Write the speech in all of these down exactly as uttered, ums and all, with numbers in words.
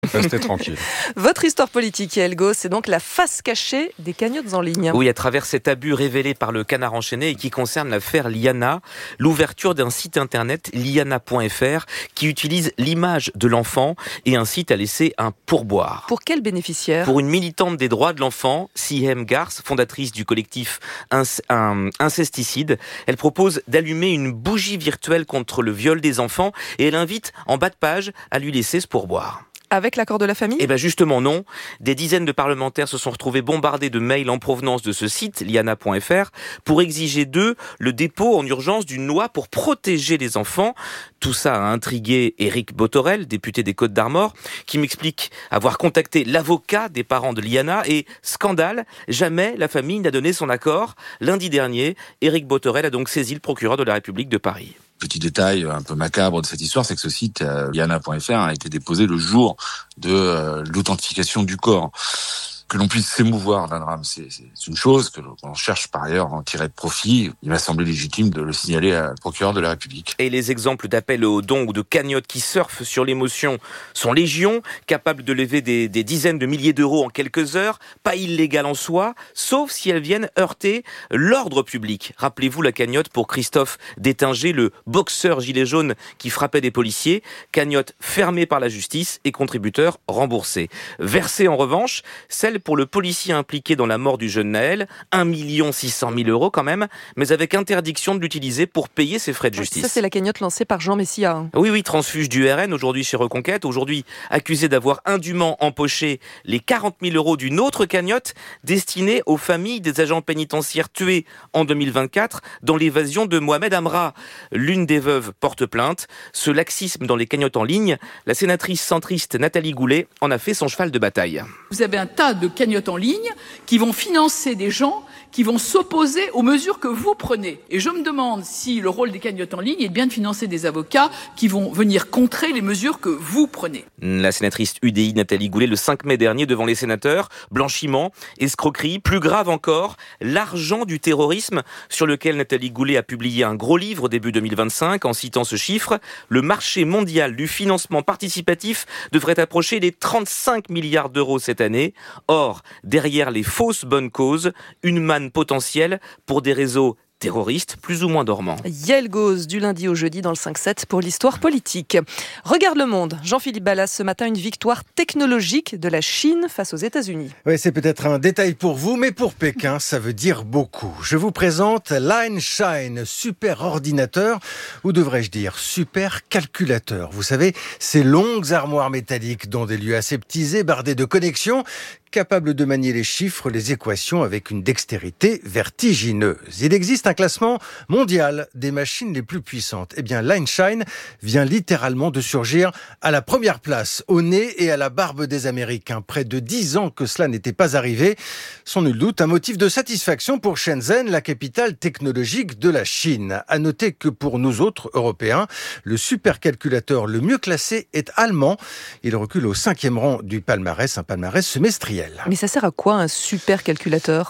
Restez tranquille. Votre histoire politique, Yael Gauze, c'est donc la face cachée des cagnottes en ligne. Oui, à travers cet abus révélé par le Canard enchaîné et qui concerne l'affaire Liana, l'ouverture d'un site internet, liana point f r, qui utilise l'image de l'enfant et incite à laisser un pourboire. Pour quel bénéficiaire ? Pour une militante des droits de l'enfant, Sihem Garce, fondatrice du collectif Inc- un Incesticide, elle propose d'allumer une bougie virtuelle contre le viol des enfants et elle invite en bas de page à lui laisser ce pourboire. Avec l'accord de la famille ? Eh bien justement non. Des dizaines de parlementaires se sont retrouvés bombardés de mails en provenance de ce site, liana point f r, pour exiger d'eux le dépôt en urgence d'une loi pour protéger les enfants. Tout ça a intrigué Éric Bothorel, député des Côtes-d'Armor, qui m'explique avoir contacté l'avocat des parents de Liana et, scandale, jamais la famille n'a donné son accord. Lundi dernier, Éric Bothorel a donc saisi le procureur de la République de Paris. Petit détail un peu macabre de cette histoire, c'est que ce site, euh, liana point f r, a été déposé le jour de euh, l'authentification du corps. Que l'on puisse s'émouvoir d'un drame, c'est, c'est une chose, que l'on cherche par ailleurs à en tirer de profit. Il m'a semblé légitime de le signaler à le procureur de la République. Et les exemples d'appels aux dons ou de cagnottes qui surfent sur l'émotion sont légion, capables de lever des, des dizaines de milliers d'euros en quelques heures, pas illégales en soi, sauf si elles viennent heurter l'ordre public. Rappelez-vous la cagnotte pour Christophe Détinger, le boxeur gilet jaune qui frappait des policiers, cagnotte fermée par la justice et contributeur remboursé. Versée en revanche, celle pour le policier impliqué dans la mort du jeune Naël, un million six cent mille euros quand même, mais avec interdiction de l'utiliser pour payer ses frais de justice. Ça, c'est la cagnotte lancée par Jean Messia. Hein. Oui, oui, transfuge du R N, aujourd'hui chez Reconquête, aujourd'hui accusé d'avoir indûment empoché les quarante mille euros d'une autre cagnotte destinée aux familles des agents pénitentiaires tués en deux mille vingt-quatre dans l'évasion de Mohamed Amra. L'une des veuves porte plainte. Ce laxisme dans les cagnottes en ligne, la sénatrice centriste Nathalie Goulet en a fait son cheval de bataille. Vous avez un tas de cagnottes en ligne qui vont financer des gens qui vont s'opposer aux mesures que vous prenez. Et je me demande si le rôle des cagnottes en ligne est bien de financer des avocats qui vont venir contrer les mesures que vous prenez. La sénatrice U D I Nathalie Goulet le cinq mai dernier devant les sénateurs, blanchiment, escroquerie, plus grave encore, l'argent du terrorisme sur lequel Nathalie Goulet a publié un gros livre début deux mille vingt-cinq en citant ce chiffre. Le marché mondial du financement participatif devrait approcher les trente-cinq milliards d'euros cette année. Or, derrière les fausses bonnes causes, une manne potentielle pour des réseaux terroristes plus ou moins dormants. Yael Gauze, du lundi au jeudi dans le cinq sept pour l'histoire politique. Regarde le monde. Jean-Philippe Ballas, ce matin, une victoire technologique de la Chine face aux États-Unis. Oui, c'est peut-être un détail pour vous, mais pour Pékin, ça veut dire beaucoup. Je vous présente Lianshine, super ordinateur, ou devrais-je dire super calculateur. Vous savez, ces longues armoires métalliques dans des lieux aseptisés, bardés de connexions, capable de manier les chiffres, les équations avec une dextérité vertigineuse. Il existe un classement mondial des machines les plus puissantes. Eh bien, Lianshine vient littéralement de surgir à la première place, au nez et à la barbe des Américains. Près de dix ans que cela n'était pas arrivé. Sans nul doute, un motif de satisfaction pour Shenzhen, la capitale technologique de la Chine. À noter que pour nous autres, Européens, le supercalculateur le mieux classé est allemand. Il recule au cinquième rang du palmarès, un palmarès semestriel. Mais ça sert à quoi un supercalculateur ?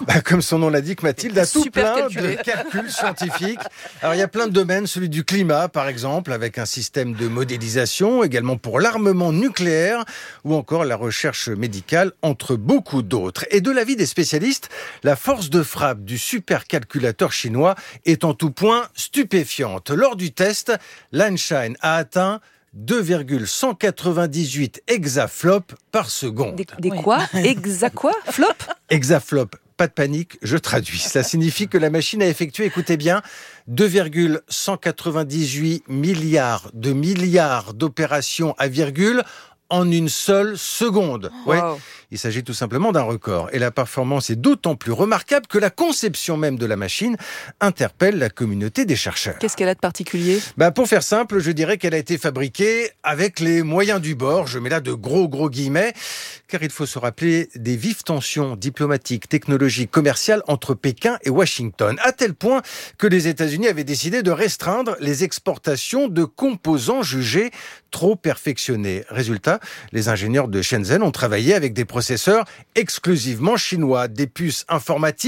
Bah, comme son nom l'indique, Mathilde, à tout Super plein calculé. de calculs scientifiques. Alors il y a plein de domaines, celui du climat par exemple, avec un système de modélisation, également pour l'armement nucléaire ou encore la recherche médicale, entre beaucoup d'autres. Et de l'avis des spécialistes, la force de frappe du supercalculateur chinois est en tout point stupéfiante. Lors du test, Lianshine a atteint deux virgule cent quatre-vingt-dix-huit hexaflops par seconde. Des, des quoi ? Exa quoi ? Flop ? Hexaflop, pas de panique, je traduis. Cela signifie que la machine a effectué, écoutez bien, deux virgule cent quatre-vingt-dix-huit milliards de milliards d'opérations à virgule en une seule seconde. Wow. Ouais. Il s'agit tout simplement d'un record. Et la performance est d'autant plus remarquable que la conception même de la machine interpelle la communauté des chercheurs. Qu'est-ce qu'elle a de particulier ? Bah, pour faire simple, je dirais qu'elle a été fabriquée avec les moyens du bord. Je mets là de gros, gros guillemets, car il faut se rappeler des vives tensions diplomatiques, technologiques, commerciales entre Pékin et Washington, à tel point que les États-Unis avaient décidé de restreindre les exportations de composants jugés trop perfectionnés. Résultat, les ingénieurs de Shenzhen ont travaillé avec des processeurs exclusivement chinois, des puces informatiques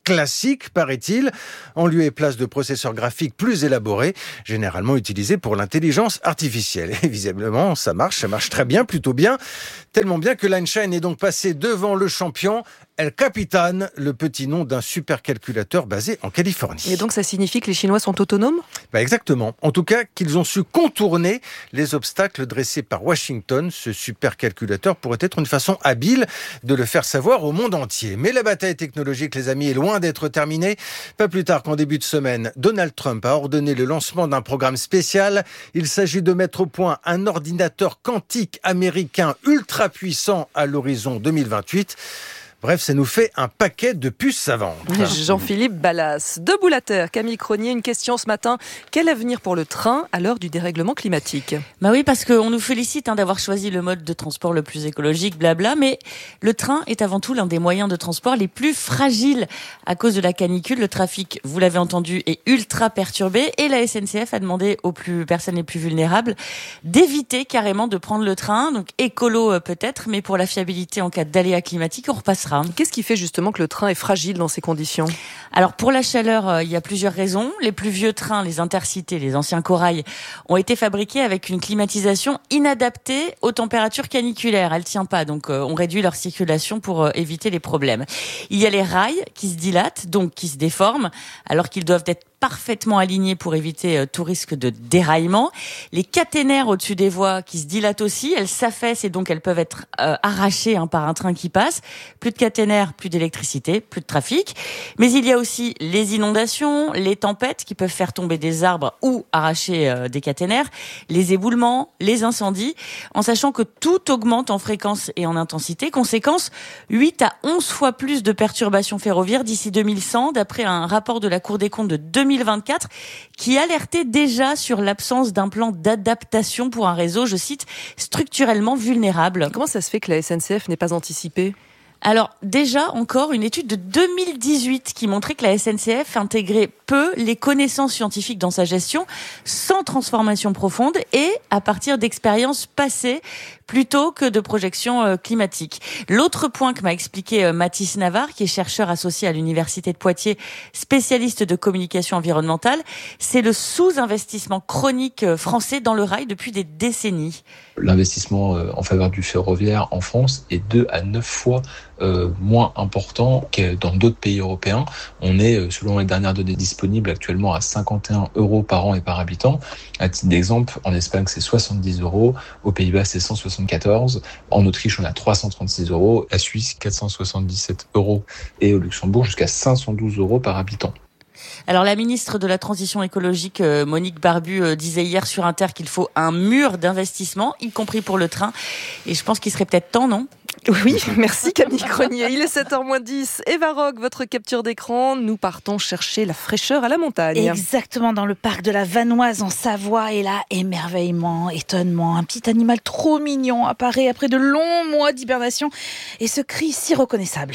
classique, paraît-il, en lieu et place de processeurs graphiques plus élaborés, généralement utilisés pour l'intelligence artificielle. Et visiblement, ça marche, ça marche très bien, plutôt bien, tellement bien que l'Einstein est donc passé devant le champion El Capitan, le petit nom d'un supercalculateur basé en Californie. Et donc ça signifie que les Chinois sont autonomes ? Bah exactement. En tout cas, qu'ils ont su contourner les obstacles dressés par Washington. Ce supercalculateur pourrait être une façon habile de le faire savoir au monde entier. Mais la bataille technologique, les amis, est loin d'être terminée. Pas plus tard qu'en début de semaine, Donald Trump a ordonné le lancement d'un programme spécial. Il s'agit de mettre au point un ordinateur quantique américain ultra puissant à l'horizon deux mille vingt-huit. Bref, ça nous fait un paquet de puces savantes. Jean-Philippe Ballas. Debout la terre, Camille Cronier, une question ce matin. Quel avenir pour le train à l'heure du dérèglement climatique ? Bah oui, parce qu'on nous félicite hein, d'avoir choisi le mode de transport le plus écologique, blabla, mais le train est avant tout l'un des moyens de transport les plus fragiles. À cause de la canicule, le trafic, vous l'avez entendu, est ultra perturbé et la S N C F a demandé aux plus, personnes les plus vulnérables d'éviter carrément de prendre le train. Donc écolo peut-être, mais pour la fiabilité en cas d'aléa climatique, on repassera. Qu'est-ce qui fait justement que le train est fragile dans ces conditions ? Alors pour la chaleur, euh, il y a plusieurs raisons. Les plus vieux trains, les intercités, les anciens corails, ont été fabriqués avec une climatisation inadaptée aux températures caniculaires. Elle tient pas, donc euh, on réduit leur circulation pour euh, éviter les problèmes. Il y a les rails qui se dilatent, donc qui se déforment, alors qu'ils doivent être parfaitement alignés pour éviter euh, tout risque de déraillement. Les caténaires au-dessus des voies qui se dilatent aussi, elles s'affaissent et donc elles peuvent être euh, arrachées hein, par un train qui passe. Plus de caténaires, plus d'électricité, plus de trafic. Mais il y a aussi les inondations, les tempêtes qui peuvent faire tomber des arbres ou arracher euh, des caténaires, les éboulements, les incendies, en sachant que tout augmente en fréquence et en intensité. Conséquence, huit à onze fois plus de perturbations ferroviaires d'ici deux mille cent, d'après un rapport de la Cour des comptes de deux mille vingt-quatre, qui alertait déjà sur l'absence d'un plan d'adaptation pour un réseau, je cite, structurellement vulnérable. Comment ça se fait que la S N C F n'ait pas anticipé ? Alors déjà encore une étude de deux mille dix-huit qui montrait que la S N C F intégrait peu les connaissances scientifiques dans sa gestion, sans transformation profonde et à partir d'expériences passées plutôt que de projections euh, climatiques. L'autre point que m'a expliqué euh, Mathis Navarre, qui est chercheur associé à l'Université de Poitiers, spécialiste de communication environnementale, c'est le sous-investissement chronique euh, français dans le rail depuis des décennies. L'investissement euh, en faveur du ferroviaire en France est deux à neuf fois euh, moins important que dans d'autres pays européens. On est, selon les dernières données disponibles, actuellement à cinquante et un euros par an et par habitant. À titre d'exemple, en Espagne, c'est soixante-dix euros. Aux Pays-Bas, c'est cent soixante-quatorze. En Autriche, on a trois cent trente-six euros. À Suisse, quatre cent soixante-dix-sept euros. Et au Luxembourg, jusqu'à cinq cent douze euros par habitant. Alors la ministre de la Transition écologique, euh, Monique Barbu, euh, disait hier sur Inter qu'il faut un mur d'investissement, y compris pour le train. Et je pense qu'il serait peut-être temps, non ? Oui, merci Camille Cronier. Il est sept heures moins dix. Eva Rock, votre capture d'écran. Nous partons chercher la fraîcheur à la montagne. Exactement, dans le parc de la Vanoise en Savoie. Et là, émerveillement, étonnement. Un petit animal trop mignon apparaît après de longs mois d'hibernation. Et ce cri si reconnaissable.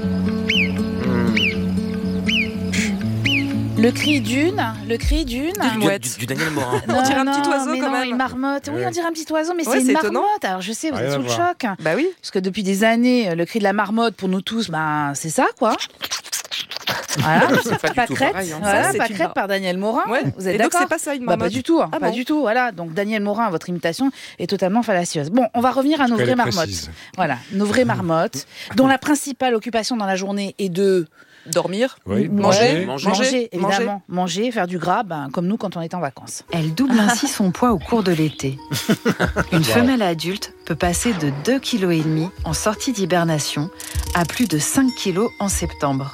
Le cri d'une, le cri d'une du, mouette. Du, du Daniel Morin. On dirait un petit oiseau mais quand non, même. Une marmotte. Oui, Ouais. on dirait un petit oiseau, mais Ouais, c'est c'est une étonnant. marmotte. Alors je sais, vous Rien êtes à sous le voir. choc. Bah oui. Parce que depuis des années, le cri de la marmotte pour nous tous, bah, c'est ça, quoi. Voilà, C'est pas du pas tout crête, pareil, hein. voilà, Ça, c'est pas une crête mar- par Daniel Morin. Ouais. Vous êtes Et donc d'accord? c'est pas ça une Bah, marmotte. pas du tout, hein, Ah pas bon du tout. Voilà, donc Daniel Morin, votre imitation est totalement fallacieuse. Bon, on va revenir à nos qu'elle vraies est marmottes. précise. Voilà, nos vraies marmottes, dont la principale occupation dans la journée est de Dormir, Oui, manger, manger, manger, manger, évidemment, manger. manger, faire du gras, ben, comme nous quand on est en vacances. Elle double ainsi son poids au cours de l'été. Une femelle adulte peut passer de deux virgule cinq kilos en sortie d'hibernation à plus de cinq kilos en septembre.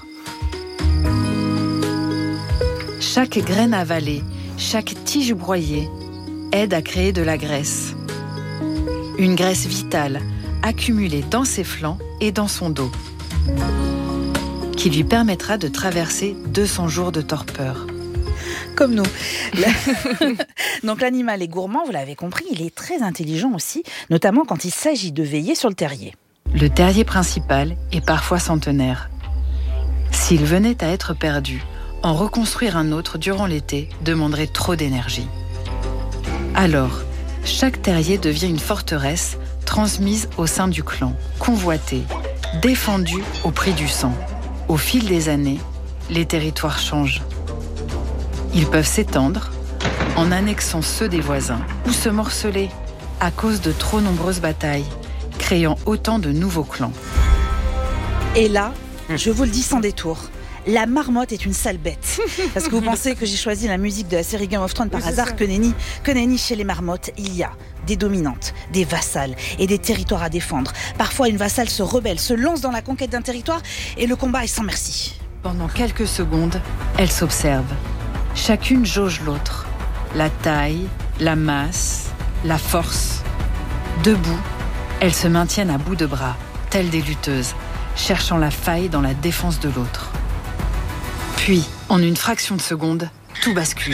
Chaque graine avalée, chaque tige broyée aide à créer de la graisse. Une graisse vitale, accumulée dans ses flancs et dans son dos, qui lui permettra de traverser deux cents jours de torpeur. Comme nous. Donc l'animal est gourmand, vous l'avez compris, il est très intelligent aussi, notamment quand il s'agit de veiller sur le terrier. Le terrier principal est parfois centenaire. S'il venait à être perdu, en reconstruire un autre durant l'été demanderait trop d'énergie. Alors, chaque terrier devient une forteresse transmise au sein du clan, convoitée, défendue au prix du sang. Au fil des années, les territoires changent. Ils peuvent s'étendre en annexant ceux des voisins ou se morceler à cause de trop nombreuses batailles, créant autant de nouveaux clans. Et là, je vous le dis sans détour, la marmotte est une sale bête. Parce que vous pensez que j'ai choisi la musique de la série Game of Thrones par oui, hasard, que nenni, que nenni chez les marmottes, il y a des dominantes, des vassales et des territoires à défendre. Parfois, une vassale se rebelle, se lance dans la conquête d'un territoire et le combat est sans merci. Pendant quelques secondes, elles s'observent. Chacune jauge l'autre. La taille, la masse, la force. Debout, elles se maintiennent à bout de bras, telles des lutteuses, cherchant la faille dans la défense de l'autre. Puis, en une fraction de seconde, tout bascule.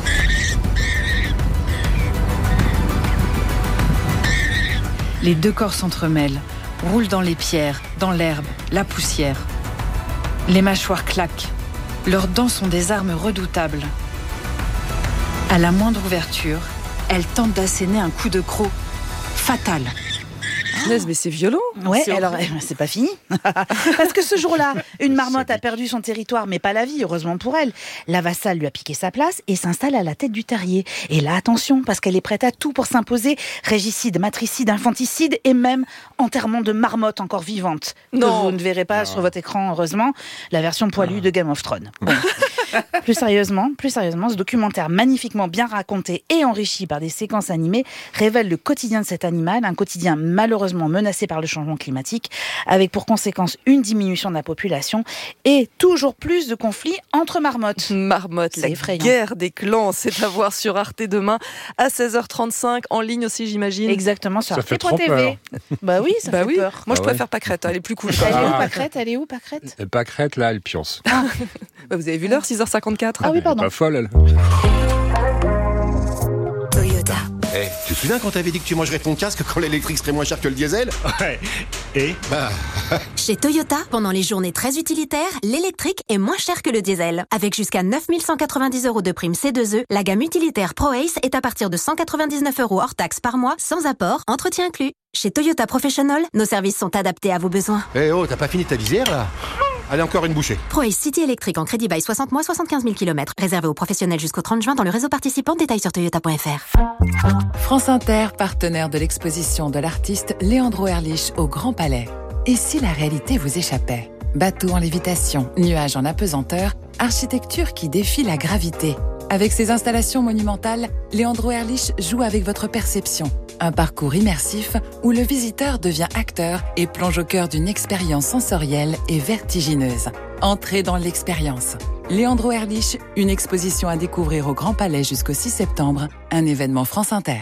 Les deux corps s'entremêlent, roulent dans les pierres, dans l'herbe, la poussière. Les mâchoires claquent. Leurs dents sont des armes redoutables. À la moindre ouverture, elles tentent d'asséner un coup de croc fatal. Mais c'est violent. Ouais, c'est alors c'est pas fini. Parce que ce jour-là, une marmotte a perdu son territoire, mais pas la vie, heureusement pour elle. La vassale lui a piqué sa place et s'installe à la tête du terrier. Et là, attention, parce qu'elle est prête à tout pour s'imposer. Régicide, matricide, infanticide et même enterrement de marmotte encore vivante. Non. Que vous ne verrez pas non. sur votre écran, heureusement, la version poilue non. de Game of Thrones. Bon. Plus sérieusement, plus sérieusement, ce documentaire magnifiquement bien raconté et enrichi par des séquences animées révèle le quotidien de cet animal, un quotidien malheureusement menacé par le changement climatique, avec pour conséquence une diminution de la population et toujours plus de conflits entre marmottes. Marmottes, la effrayant. Guerre des clans, c'est à voir sur Arte demain à seize heures trente-cinq, en ligne aussi j'imagine. Exactement, sur arte point t v. Bah oui, ça bah fait oui. peur. Moi je bah préfère ouais. Pâquerette, elle est plus cool. Elle est où Pâquerette Elle est où Pâquerette Pâquerette, là, elle pionce. Ah. Bah, vous avez vu l'heure, six heures cinquante-quatre. Ah oui, pardon. Elle est pas folle, elle. Toyota. Hey, tu te souviens quand t'avais dit que tu mangerais ton casque quand l'électrique serait moins cher que le diesel? Ouais. Et bah... Chez Toyota, pendant les journées très utilitaires, l'électrique est moins cher que le diesel. Avec jusqu'à neuf mille cent quatre-vingt-dix euros de prime C deux E, la gamme utilitaire ProAce est à partir de cent quatre-vingt-dix-neuf euros hors taxe par mois, sans apport, entretien inclus. Chez Toyota Professional, nos services sont adaptés à vos besoins. Eh hey oh, t'as pas fini ta visière là? Allez, encore une bouchée. ProAce City électrique en crédit bail soixante mois, soixante-quinze mille kilomètres. Réservé aux professionnels jusqu'au trente juin dans le réseau participant. Détails sur toyota point f r. France Inter, partenaire de l'exposition de l'artiste Leandro Erlich au Grand Palais. Et si la réalité vous échappait? Bateau en lévitation, nuages en apesanteur, architecture qui défie la gravité. Avec ses installations monumentales, Leandro Erlich joue avec votre perception. Un parcours immersif où le visiteur devient acteur et plonge au cœur d'une expérience sensorielle et vertigineuse. Entrez dans l'expérience. Leandro Erlich, une exposition à découvrir au Grand Palais jusqu'au six septembre, un événement France Inter.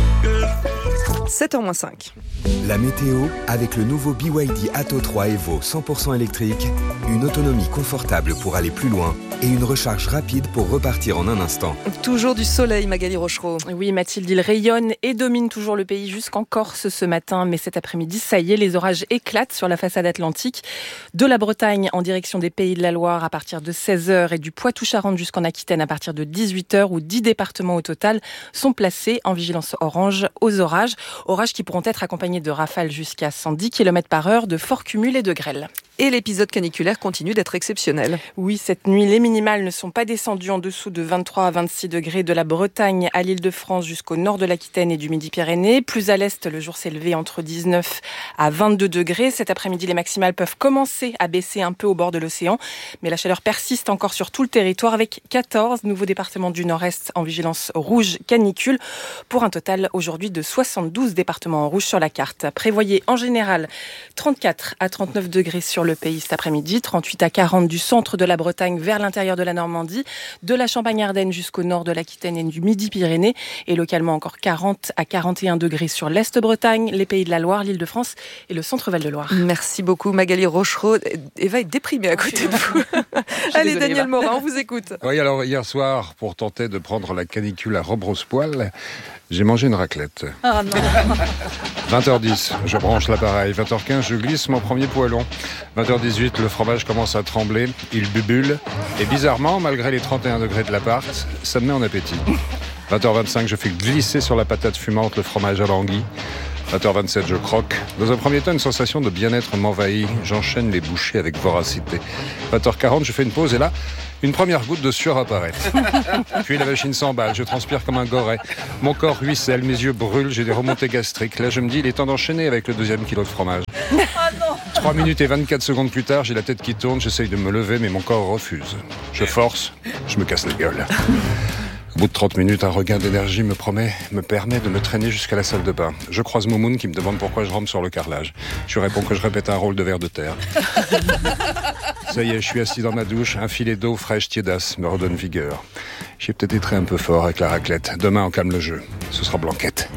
sept heures moins cinq. La météo avec le nouveau B Y D Atto trois Evo cent pour cent électrique, une autonomie confortable pour aller plus loin et une recharge rapide pour repartir en un instant. Toujours du soleil, Magali Rochereau. Oui, Mathilde, il rayonne et domine toujours le pays jusqu'en Corse ce matin. Mais cet après-midi, ça y est, les orages éclatent sur la façade atlantique. De la Bretagne en direction des Pays de la Loire à partir de seize heures et du Poitou-Charentes jusqu'en Aquitaine à partir de dix-huit heures, où dix départements au total sont placés en vigilance orange aux orages. Orages qui pourront être accompagnés de rafales jusqu'à cent dix kilomètres par heure, de forts cumuls et de grêles. Et l'épisode caniculaire continue d'être exceptionnel. Oui, cette nuit, les minimales ne sont pas descendues en dessous de vingt-trois à vingt-six degrés de la Bretagne à l'Île-de-France jusqu'au nord de l'Aquitaine et du Midi-Pyrénées. Plus à l'est, le jour s'est levé entre dix-neuf à vingt-deux degrés. Cet après-midi, les maximales peuvent commencer à baisser un peu au bord de l'océan. Mais la chaleur persiste encore sur tout le territoire avec quatorze nouveaux départements du nord-est en vigilance rouge canicule pour un total aujourd'hui de soixante-douze départements en rouge sur la carte. Prévoyez en général trente-quatre à trente-neuf degrés sur le pays cet après-midi, trente-huit à quarante du centre de la Bretagne vers l'intérieur de la Normandie, de la Champagne-Ardenne jusqu'au nord de l'Aquitaine et du Midi-Pyrénées, et localement encore quarante à quarante et un degrés sur l'Est-Bretagne, les Pays de la Loire, l'Île-de-France et le centre Val-de-Loire. Merci beaucoup Magali Rochereau. Eva est déprimée à côté de vous. Allez désolée, Daniel Morin, on vous écoute. Oui, alors hier soir, pour tenter de prendre la canicule à rebrousse-poil, j'ai mangé une raclette. Oh non. vingt heures dix, je branche l'appareil. vingt heures quinze, je glisse mon premier poêlon. vingt heures dix-huit, le fromage commence à trembler, il bubule. Et bizarrement, malgré les trente et un degrés de l'appart, ça me met en appétit. vingt heures vingt-cinq, je fais glisser sur la patate fumante le fromage à l'anguille. vingt heures vingt-sept, je croque. Dans un premier temps, une sensation de bien-être m'envahit. J'enchaîne les bouchées avec voracité. vingt heures quarante, je fais une pause et là, une première goutte de sueur apparaît. Puis la machine s'emballe, je transpire comme un goret. Mon corps ruisselle, mes yeux brûlent, j'ai des remontées gastriques. Là, je me dis, il est temps d'enchaîner avec le deuxième kilo de fromage. trois minutes et vingt-quatre secondes plus tard, j'ai la tête qui tourne, j'essaye de me lever, mais mon corps refuse. Je force, je me casse la gueule. Au bout de trente minutes, un regain d'énergie me promet, me permet de me traîner jusqu'à la salle de bain. Je croise Moumoun qui me demande pourquoi je rampe sur le carrelage. Je lui réponds que je répète un rôle de ver de terre. Ça y est, je suis assis dans ma douche. Un filet d'eau fraîche tiédasse me redonne vigueur. J'ai peut-être été un peu fort avec la raclette. Demain, on calme le jeu. Ce sera blanquette.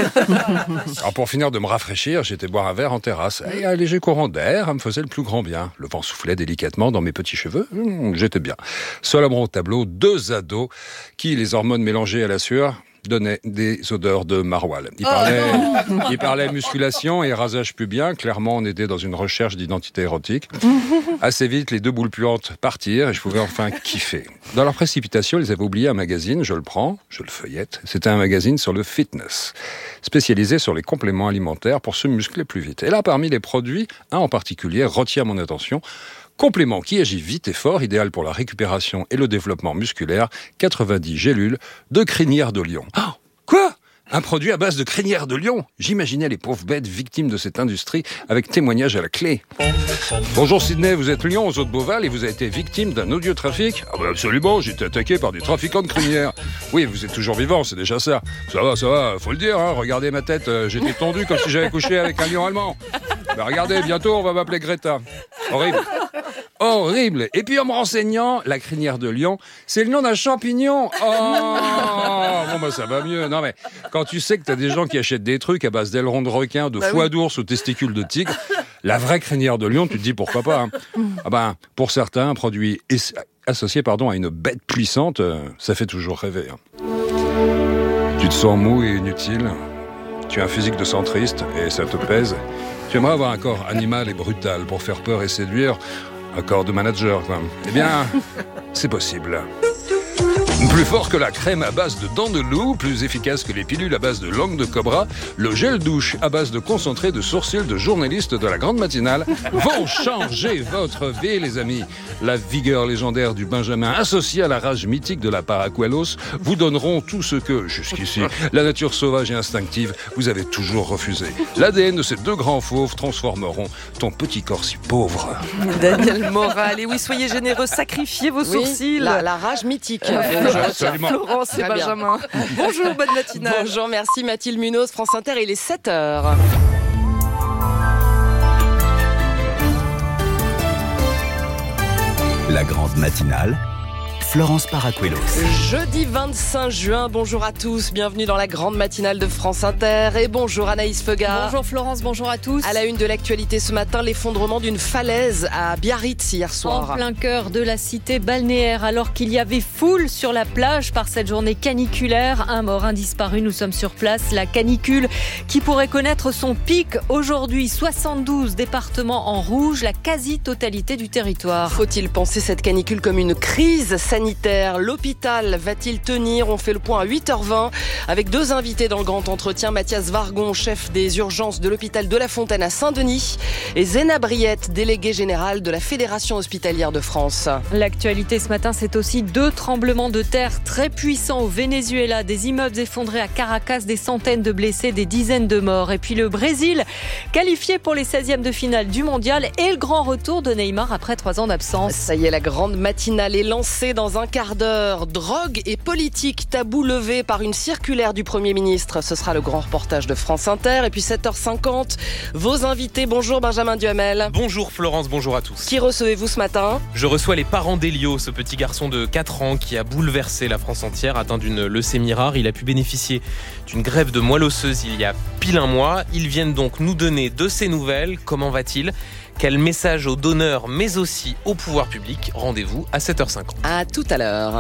Alors pour finir de me rafraîchir, j'ai été boire un verre en terrasse. Et un léger courant d'air me faisait le plus grand bien. Le vent soufflait délicatement dans mes petits cheveux. Mmh, j'étais bien. Seul à mon tableau, deux ados qui, les hormones mélangées à la sueur, donnaient des odeurs de maroilles. Ils parlaient, oh ils parlaient musculation et rasage pubien. Clairement, on était dans une recherche d'identité érotique. Assez vite, les deux boules puantes partirent et je pouvais enfin kiffer. Dans leur précipitation, ils avaient oublié un magazine. Je le prends, je le feuillette. C'était un magazine sur le fitness, spécialisé sur les compléments alimentaires pour se muscler plus vite. Et là, parmi les produits, un en particulier retient mon attention. Complément qui agit vite et fort, idéal pour la récupération et le développement musculaire, quatre-vingt-dix gélules de crinière de lion. Oh, quoi ? Un produit à base de crinière de lion ? J'imaginais les pauvres bêtes victimes de cette industrie avec témoignage à la clé. Bonjour Sydney, vous êtes lion aux eaux de Beauval et vous avez été victime d'un odieux trafic ? Ah bah absolument, j'ai été attaqué par des trafiquants de crinière. Oui, vous êtes toujours vivant, c'est déjà ça. Ça va, ça va, faut le dire, hein. Regardez ma tête, euh, j'étais tondu comme si j'avais couché avec un lion allemand. Bah regardez, bientôt on va m'appeler Greta. Horrible. Horrible. Et puis en me renseignant, la crinière de lion, c'est le nom d'un champignon. Oh, bon bah ça va mieux. Non mais quand tu sais que t'as des gens qui achètent des trucs à base d'ailerons de requin, de bah foie oui. d'ours ou testicules de tigre, la vraie crinière de lion, tu te dis pourquoi pas. Hein. Ah ben pour certains, un produit es- associé pardon à une bête puissante, euh, ça fait toujours rêver. Hein. Tu te sens mou et inutile. Tu as un physique de centriste et ça te pèse. Tu aimerais avoir un corps animal et brutal pour faire peur et séduire. Un corps de manager, quoi. Eh bien, c'est possible. Plus fort que la crème à base de dents de loup, plus efficace que les pilules à base de langue de cobra, le gel douche à base de concentré de sourcils de journalistes de la grande matinale vont changer votre vie, les amis. La vigueur légendaire du Benjamin associée à la rage mythique de la Paracuelos vous donneront tout ce que, jusqu'ici, la nature sauvage et instinctive vous avez toujours refusé. L'A D N de ces deux grands fauves transformeront ton petit corps si pauvre. Daniel Moral, et oui, soyez généreux, sacrifiez vos oui, sourcils. La, la rage mythique. Absolument. Florence et Benjamin. Bonjour, bonne matinale. Bonjour, merci Mathilde Munoz, France Inter, il est sept heures. La grande matinale, Florence Paracuelos. Jeudi vingt-cinq juin, bonjour à tous, bienvenue dans la grande matinale de France Inter et bonjour Anaïs Feugat. Bonjour Florence, bonjour à tous. À la une de l'actualité ce matin, l'effondrement d'une falaise à Biarritz hier soir. En plein cœur de la cité balnéaire, alors qu'il y avait foule sur la plage par cette journée caniculaire. Un mort, un disparu, nous sommes sur place. La canicule qui pourrait connaître son pic aujourd'hui. soixante-douze départements en rouge, la quasi-totalité du territoire. Faut-il penser cette canicule comme une crise sanitaire ? L'hôpital va-t-il tenir ? On fait le point à huit heures vingt avec deux invités dans le grand entretien. Mathias Vargon, chef des urgences de l'hôpital de La Fontaine à Saint-Denis, et Zéna Briette, déléguée générale de la Fédération hospitalière de France. L'actualité ce matin, c'est aussi deux tremblements de terre très puissants au Venezuela. Des immeubles effondrés à Caracas, des centaines de blessés, des dizaines de morts. Et puis le Brésil, qualifié pour les seizièmes de finale du mondial, et le grand retour de Neymar après trois ans d'absence. Ça y est, la grande matinale est lancée dans un quart d'heure. Drogue et politique, tabou levé par une circulaire du Premier ministre. Ce sera le grand reportage de France Inter. Et puis sept heures cinquante, vos invités. Bonjour Benjamin Duhamel. Bonjour Florence, bonjour à tous. Qui recevez-vous ce matin ? Je reçois les parents d'Elio, ce petit garçon de quatre ans qui a bouleversé la France entière, atteint d'une leucémie rare. Il a pu bénéficier d'une greffe de moelle osseuse il y a pile un mois. Ils viennent donc nous donner de ses nouvelles. Comment va-t-il ? Quel message aux donneurs mais aussi au pouvoir public? Rendez-vous à sept heures cinquante. À tout à l'heure.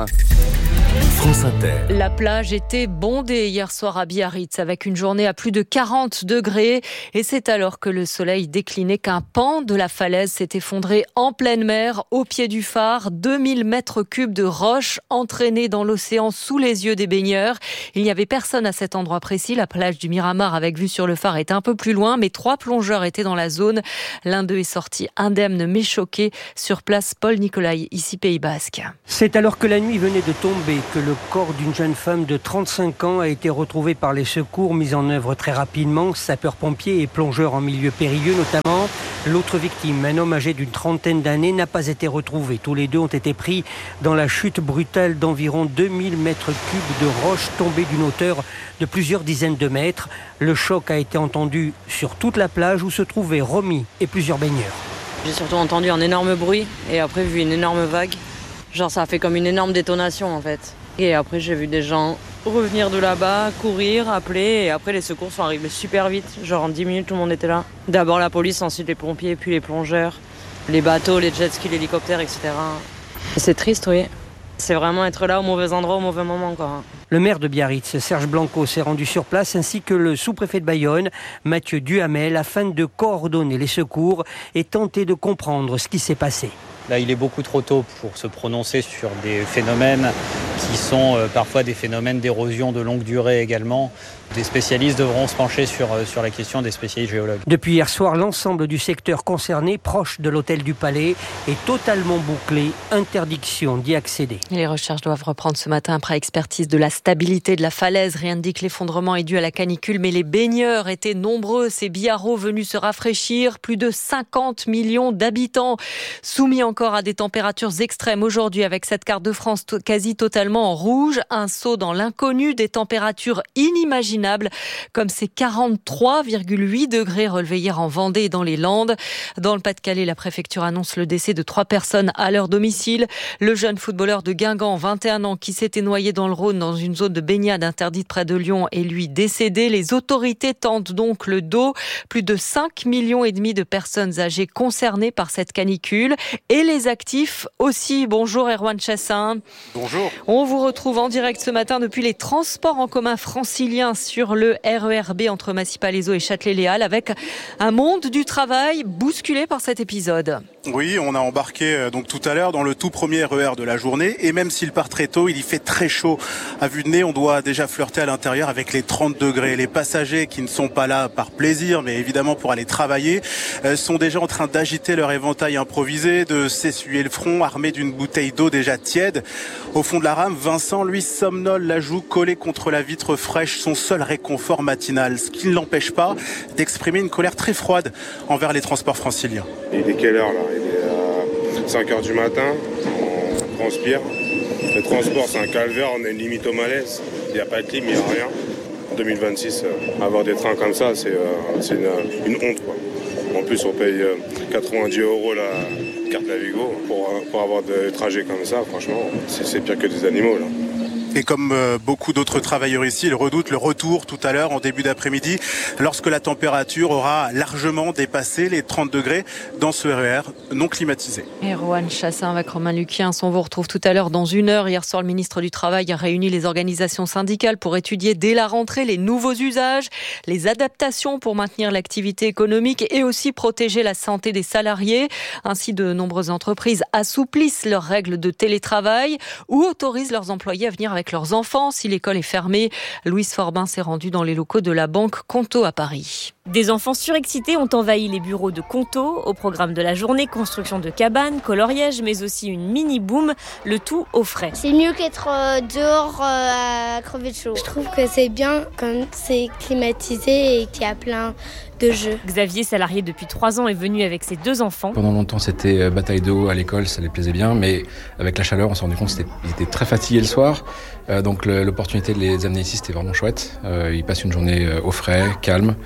France Inter. La plage était bondée hier soir à Biarritz avec une journée à plus de quarante degrés et c'est alors que le soleil déclinait qu'un pan de la falaise s'est effondré en pleine mer au pied du phare. deux mille mètres cubes de roches entraînées dans l'océan sous les yeux des baigneurs. Il n'y avait personne à cet endroit précis. La plage du Miramar avec vue sur le phare est un peu plus loin, mais trois plongeurs étaient dans la zone. L'un d'eux est sorti indemne mais choqué. Sur place, Paul Nicolai, ici Pays Basque. C'est alors que la nuit venait de tomber que le corps d'une jeune femme de trente-cinq ans a été retrouvé par les secours mis en œuvre très rapidement, sapeurs-pompiers et plongeurs en milieu périlleux notamment. L'autre victime, un homme âgé d'une trentaine d'années, n'a pas été retrouvé. Tous les deux ont été pris dans la chute brutale d'environ deux mille mètres cubes de roches tombées d'une hauteur de plusieurs dizaines de mètres. Le choc a été entendu sur toute la plage où se trouvaient Romy et plusieurs baigneurs. J'ai surtout entendu un énorme bruit et après vu une énorme vague. Genre ça a fait comme une énorme détonation en fait. Et après j'ai vu des gens revenir de là-bas, courir, appeler et après les secours sont arrivés super vite. Genre en dix minutes tout le monde était là. D'abord la police, ensuite les pompiers, puis les plongeurs, les bateaux, les jet skis, l'hélicoptère, et cetera. Et c'est triste, oui. C'est vraiment être là au mauvais endroit, au mauvais moment quoi. Le maire de Biarritz, Serge Blanco, s'est rendu sur place ainsi que le sous-préfet de Bayonne, Mathieu Duhamel, afin de coordonner les secours et tenter de comprendre ce qui s'est passé. Là, il est beaucoup trop tôt pour se prononcer sur des phénomènes qui sont euh, parfois des phénomènes d'érosion de longue durée également. Des spécialistes devront se pencher sur, euh, sur la question, des spécialistes géologues. Depuis hier soir, l'ensemble du secteur concerné, proche de l'hôtel du Palais, est totalement bouclé. Interdiction d'y accéder. Les recherches doivent reprendre ce matin après expertise de la stabilité de la falaise. Rien ne dit que l'effondrement est dû à la canicule, mais les baigneurs étaient nombreux. Ces biarros venus se rafraîchir. Plus de cinquante millions d'habitants soumis en encore à des températures extrêmes aujourd'hui avec cette carte de France t- quasi totalement en rouge. Un saut dans l'inconnu, des températures inimaginables comme ces quarante-trois virgule huit degrés relevés hier en Vendée et dans les Landes. Dans le Pas-de-Calais, la préfecture annonce le décès de trois personnes à leur domicile. Le jeune footballeur de Guingamp, vingt et un ans, qui s'était noyé dans le Rhône dans une zone de baignade interdite près de Lyon est lui décédé. Les autorités tentent donc le dos. Plus de cinq millions et demi de personnes âgées concernées par cette canicule et les actifs aussi. Bonjour Erwan Chassin. Bonjour. On vous retrouve en direct ce matin depuis les transports en commun franciliens sur le R E R B entre Massy-Palaiseau et Châtelet-Léal avec un monde du travail bousculé par cet épisode. Oui, on a embarqué donc tout à l'heure dans le tout premier R E R de la journée et même s'il part très tôt, il y fait très chaud. À vue de nez, on doit déjà flirter à l'intérieur avec les trente degrés. Les passagers qui ne sont pas là par plaisir, mais évidemment pour aller travailler, sont déjà en train d'agiter leur éventail improvisé, de s'essuyer le front, armé d'une bouteille d'eau déjà tiède. Au fond de la rame, Vincent, lui, somnole, la joue collée contre la vitre fraîche, son seul réconfort matinal, ce qui ne l'empêche pas d'exprimer une colère très froide envers les transports franciliens. Il est quelle heure là ? Il est à cinq heures du matin, on transpire. Le transport, c'est un calvaire, on est limite au malaise. Il n'y a pas de clim, il n'y a rien. En deux mille vingt-six, euh, avoir des trains comme ça, c'est, euh, c'est une, une honte, quoi. En plus, on paye euh, quatre-vingt-dix euros la carte Navigo pour, euh, pour avoir des trajets comme ça. Franchement, c'est, c'est pire que des animaux, là. Et comme beaucoup d'autres travailleurs ici, ils redoutent le retour tout à l'heure en début d'après-midi lorsque la température aura largement dépassé les trente degrés dans ce R E R non climatisé. Erwan Chassin avec Romain Luquien. On vous retrouve tout à l'heure dans une heure. Hier soir, le ministre du Travail a réuni les organisations syndicales pour étudier dès la rentrée les nouveaux usages, les adaptations pour maintenir l'activité économique et aussi protéger la santé des salariés. Ainsi, de nombreuses entreprises assouplissent leurs règles de télétravail ou autorisent leurs employés à venir avec leurs enfants si l'école est fermée. Louise Forbin s'est rendue dans les locaux de la banque Conto à Paris. Des enfants surexcités ont envahi les bureaux de Conto. Au programme de la journée, construction de cabanes, coloriage, mais aussi une mini-boom, le tout au frais. C'est mieux qu'être euh, dehors euh, à crever de chaud. Je trouve que c'est bien quand c'est climatisé et qu'il y a plein de jeux. Xavier, salarié depuis trois ans, est venu avec ses deux enfants. Pendant longtemps, c'était bataille d'eau à l'école, ça les plaisait bien, mais avec la chaleur, on s'est rendu compte qu'ils étaient très fatigués le soir. Euh, donc le, l'opportunité de les amener ici, c'était vraiment chouette. Euh, ils passent une journée au frais, calme, et ils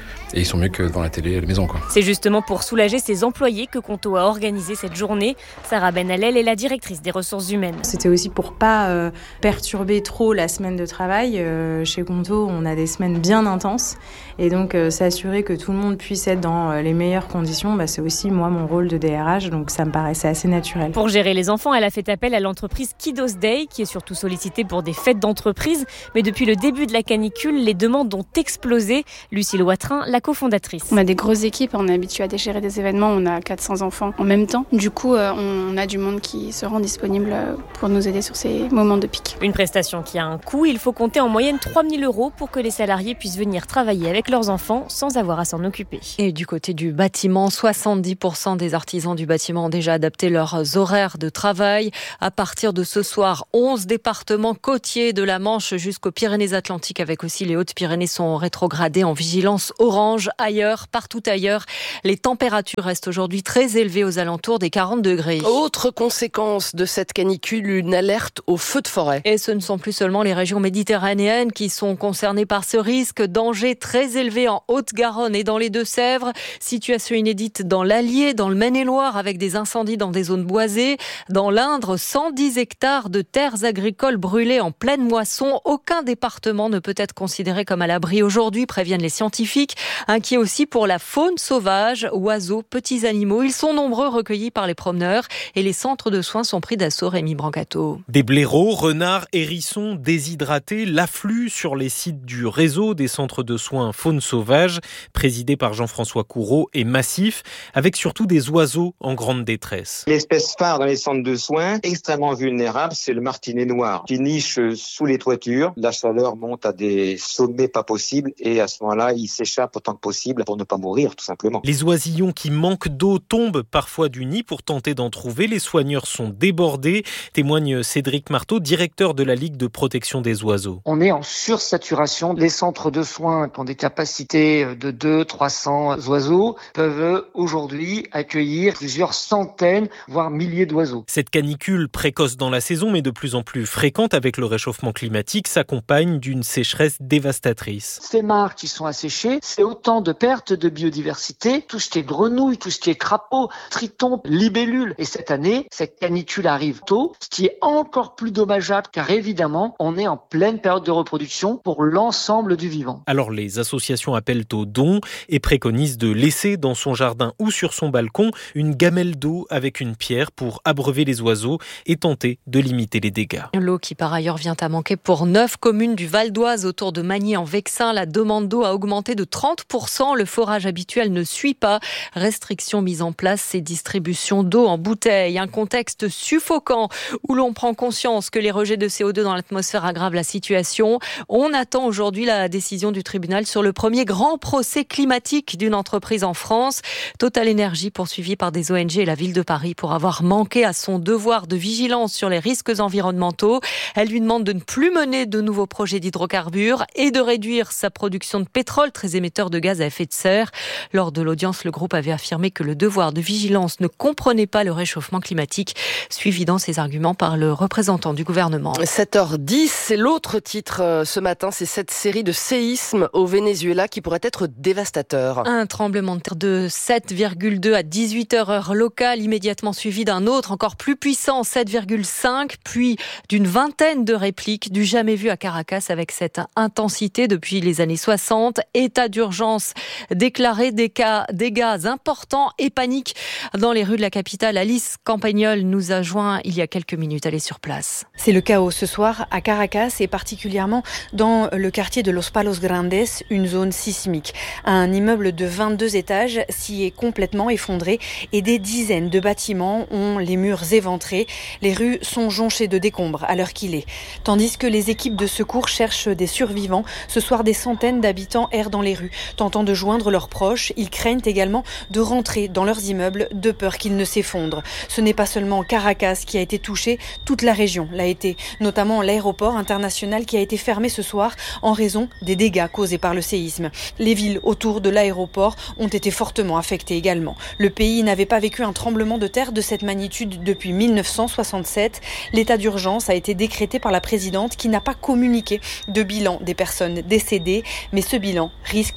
sont mieux que devant la télé à la maison, quoi. C'est justement pour soulager ses employés que Conto a organisé cette journée. Sarah Benalel est la directrice des ressources humaines. C'était aussi pour pas euh, perturber trop la semaine de travail. Euh, chez Conto, on a des semaines bien intenses. Et donc, euh, s'assurer que tout le monde puisse être dans euh, les meilleures conditions, bah, c'est aussi, moi, mon rôle de D R H. Donc, ça me paraissait assez naturel. Pour gérer les enfants, elle a fait appel à l'entreprise Kiddos Day, qui est surtout sollicitée pour des fêtes d'entreprise. Mais depuis le début de la canicule, les demandes ont explosé. Lucille Watrin, la cofondatrice. On a des grosses équipes, on est habitué à gérer des événements, on a quatre cents enfants en même temps. Du coup, euh, on a du monde qui se rend disponible pour nous aider sur ces moments de pic. Une prestation qui a un coût, il faut compter en moyenne trois mille euros pour que les salariés puissent venir travailler avec leurs enfants sans avoir à s'en occuper. Et du côté du bâtiment, soixante-dix pour cent des artisans du bâtiment ont déjà adapté leurs horaires de travail. À partir de ce soir, onze départements côtiers de la Manche jusqu'aux Pyrénées-Atlantiques, avec aussi les Hautes-Pyrénées, sont rétrogradés en vigilance orange. Ailleurs, partout ailleurs, les températures restent aujourd'hui très élevées aux alentours des quarante degrés. Autre conséquence de cette canicule, une alerte au feu de forêt. Et ce ne sont plus seulement les régions méditerranéennes qui sont concernées par ce risque. Danger très élevé en Haute-Garonne et dans les Deux-Sèvres. Situation inédite dans l'Allier, dans le Maine-et-Loire, avec des incendies dans des zones boisées. Dans l'Indre, cent dix hectares de terres agricoles brûlées en pleine moisson. Aucun département ne peut être considéré comme à l'abri aujourd'hui, préviennent les scientifiques. Inquiets aussi pour la faune sauvage, oiseaux, petits animaux. Ils sont nombreux, recueillis par les promeneurs, et les centres de soins sont pris d'assaut. Rémi Brancato. Des blaireaux, renards, hérissons déshydratés, l'afflux sur les sites du réseau des centres de soins faune sauvage, présidé par Jean-François Coureau, est massif, avec surtout des oiseaux en grande détresse. L'espèce phare dans les centres de soins, extrêmement vulnérable, c'est le martinet noir, qui niche sous les toitures. La chaleur monte à des sommets pas possibles, et à ce moment-là, il s'échappe autant que possible pour ne pas mourir, tout simplement. Les oisillons qui manquent d'eau tombent parfois du nid pour tenter d'en trouver. Les soigneurs sont débordés, témoigne Cédric Marteau, directeur de la Ligue de protection des oiseaux. On est en sursaturation. Les centres de soins qui ont des capacités de deux cents à trois cents oiseaux peuvent aujourd'hui accueillir plusieurs centaines, voire milliers d'oiseaux. Cette canicule précoce dans la saison, mais de plus en plus fréquente avec le réchauffement climatique, s'accompagne d'une sécheresse dévastatrice. Ces mares qui sont asséchées, c'est autant de pertes de biodiversité, tout ce qui est grenouilles, tout ce qui est crapauds, tritons, libellules. Et cette année, cette canicule arrive tôt, ce qui est encore plus dommageable car évidemment, on est en pleine période de reproduction pour l'ensemble du vivant. Alors les associations appellent au don et préconisent de laisser dans son jardin ou sur son balcon une gamelle d'eau avec une pierre pour abreuver les oiseaux et tenter de limiter les dégâts. L'eau qui par ailleurs vient à manquer pour neuf communes du Val d'Oise autour de Magny en Vexin. La demande d'eau a augmenté de trente pour cent. Le forage habituel ne suit pas. Restrictions mises en place et distribution d'eau en bouteille. Un contexte suffocant où l'on prend conscience que les rejets de C O deux dans l'atmosphère aggravent la situation. On attend aujourd'hui la décision du tribunal sur le premier grand procès climatique d'une entreprise en France. Total Énergie poursuivi par des O N G et la ville de Paris pour avoir manqué à son devoir de vigilance sur les risques environnementaux. Elle lui demande de ne plus mener de nouveaux projets d'hydrocarbures et de réduire sa production de pétrole, très émetteur de gaz à effet de serre. Lors de l'audience, le groupe avait affirmé que le devoir de vigilance ne comprenait pas le réchauffement climatique, suivi dans ses arguments par le représentant du gouvernement. sept heures dix, c'est l'autre titre ce matin, c'est cette série de séismes au Venezuela qui pourrait être dévastateur. Un tremblement de terre de sept virgule deux à dix-huit heures heure locale, immédiatement suivi d'un autre encore plus puissant, sept virgule cinq, puis d'une vingtaine de répliques du jamais vu à Caracas avec cette intensité depuis les années soixante. État d'urgence déclaré, des cas, dégâts importants et panique dans les rues de la capitale. Alice Campagnol nous a joint il y a quelques minutes, elle est sur place. C'est le chaos ce soir à Caracas et particulièrement dans le quartier de Los Palos Grandes, une zone sismique. Un immeuble de vingt-deux étages s'y est complètement effondré et des dizaines de bâtiments ont les murs éventrés. Les rues sont jonchées de décombres à l'heure qu'il est. Tandis que les équipes de secours cherchent des survivants, ce soir des centaines d'habitants errent dans les rues, tentant de joindre leurs proches. Ils craignent également de rentrer dans leurs immeubles de peur qu'ils ne s'effondrent. Ce n'est pas seulement Caracas qui a été touché, toute la région l'a été, notamment l'aéroport international qui a été fermé ce soir en raison des dégâts causés par le séisme. Les villes autour de l'aéroport ont été fortement affectées également. Le pays n'avait pas vécu un tremblement de terre de cette magnitude depuis mille neuf cent soixante-sept. L'état d'urgence a été décrété par la présidente qui n'a pas communiqué de bilan des personnes décédées, mais ce bilan risque d'être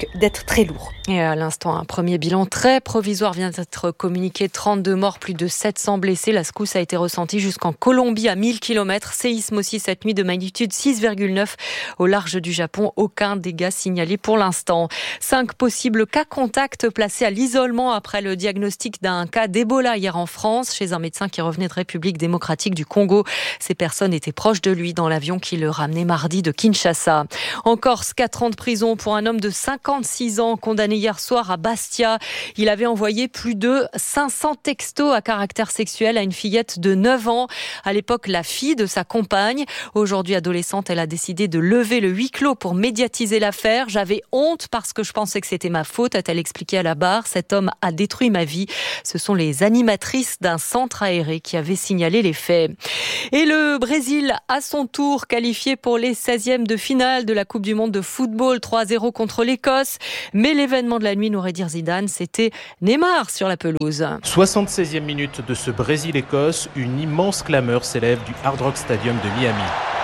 s'avère très lourd. Et à l'instant, un premier bilan très provisoire vient d'être communiqué. trente-deux morts, plus de sept cents blessés. La secousse a été ressentie jusqu'en Colombie à mille kilomètres. Séisme aussi cette nuit de magnitude six virgule neuf au large du Japon. Aucun dégât signalé pour l'instant. Cinq possibles cas contacts placés à l'isolement après le diagnostic d'un cas d'Ebola hier en France chez un médecin qui revenait de République démocratique du Congo. Ces personnes étaient proches de lui dans l'avion qui le ramenait mardi de Kinshasa. En Corse, quatre ans de prison pour un homme de cinquante-six ans condamné hier soir à Bastia. Il avait envoyé plus de cinq cents textos à caractère sexuel à une fillette de neuf ans. À l'époque, la fille de sa compagne. Aujourd'hui adolescente, elle a décidé de lever le huis clos pour médiatiser l'affaire. J'avais honte parce que je pensais que c'était ma faute, a-t-elle expliqué à la barre. Cet homme a détruit ma vie. Ce sont les animatrices d'un centre aéré qui avaient signalé les faits. Et le Brésil, à son tour, qualifié pour les seizièmes de finale de la Coupe du Monde de football, trois à zéro contre l'Écosse. Mais l'événement de la nuit, nous dire Zidane, c'était Neymar sur la pelouse. soixante-seizième minute de ce Brésil-Écosse, une immense clameur s'élève du Hard Rock Stadium de Miami.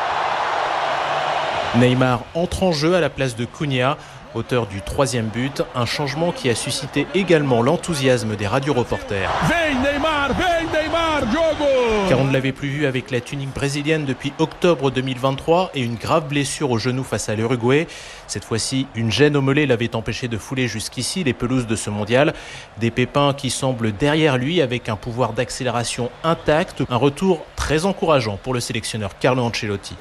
Neymar entre en jeu à la place de Cunha, auteur du troisième but, un changement qui a suscité également l'enthousiasme des radioreporters. Vem Neymar, vem Neymar, jogo! Car on ne l'avait plus vu avec la tunique brésilienne depuis octobre deux mille vingt-trois et une grave blessure au genou face à l'Uruguay. Cette fois-ci, une gêne au mollet l'avait empêché de fouler jusqu'ici les pelouses de ce mondial. Des pépins qui semblent derrière lui avec un pouvoir d'accélération intact. Un retour très encourageant pour le sélectionneur Carlo Ancelotti.